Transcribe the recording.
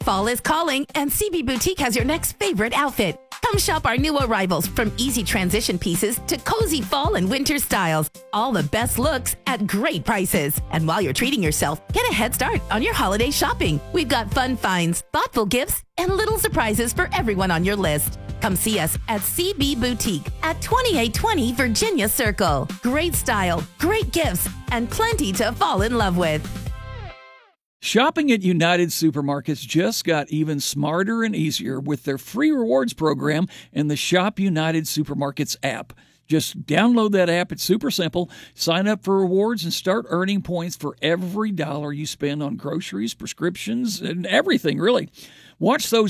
Fall is calling, and CB Boutique has your next favorite outfit. Come shop our new arrivals, from easy transition pieces to cozy fall and winter styles. All the best looks at great prices. And while you're treating yourself, get a head start on your holiday shopping. We've got fun finds, thoughtful gifts, and little surprises for everyone on your list. Come see us at CB Boutique at 2820 Virginia Circle. Great style, great gifts, and plenty to fall in love with. Shopping at United Supermarkets just got even smarter and easier with their free rewards program and the Shop United Supermarkets app. Just download that app. It's super simple. Sign up for rewards and start earning points for every dollar you spend on groceries, prescriptions, and everything, really. Watch those